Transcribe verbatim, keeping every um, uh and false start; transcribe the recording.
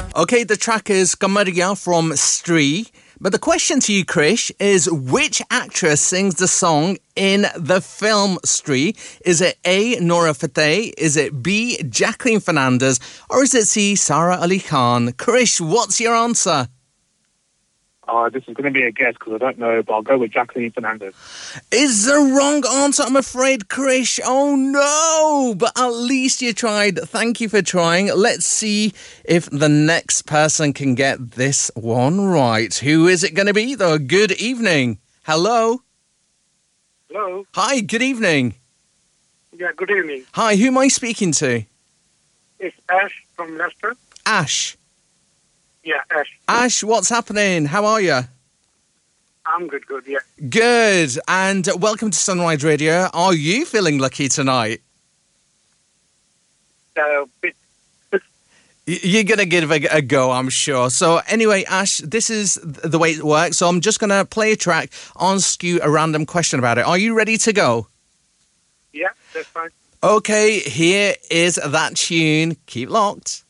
Okay, the track is Kamariya from Stree. But the question to you, Krish, is which actress sings the song in the film Stree? Is it A, Nora Fateh? Is it B, Jacqueline Fernandez? Or is it C, Sara Ali Khan? Krish, what's your answer? Uh, this is going to be a guess because I don't know, but I'll go with Jacqueline Fernandez. Is the wrong answer, I'm afraid, Krish. Oh, no. But at least you tried. Thank you for trying. Let's see if the next person can get this one right. Who is it going to be, though? Good evening. Hello. Hello. Hi, good evening. Yeah, good evening. Hi, who am I speaking to? It's Ash from Leicester. Ash. Yeah, Ash. Ash, what's happening? How are you? I'm good, good, yeah. Good. And welcome to Sunrise Radio. Are you feeling lucky tonight? Uh, bit. You're going to give a, a go, I'm sure. So anyway, Ash, this is the way it works. So I'm just going to play a track, ask you a random question about it. Are you ready to go? Yeah, that's fine. Okay, here is that tune. Keep locked.